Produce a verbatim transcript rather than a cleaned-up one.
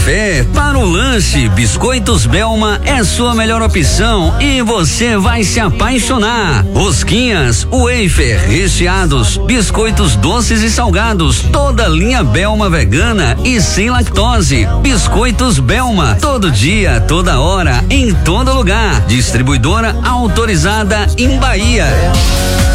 café, para o lanche, Biscoitos Belma é sua melhor opção e você vai se apaixonar. Rosquinhas, wafer, recheados, biscoitos doces e salgados, toda linha Belma vegana e sem lactose. Biscoitos Belma, todo dia, toda hora, em todo lugar. Distribuidora autorizada em Bahia.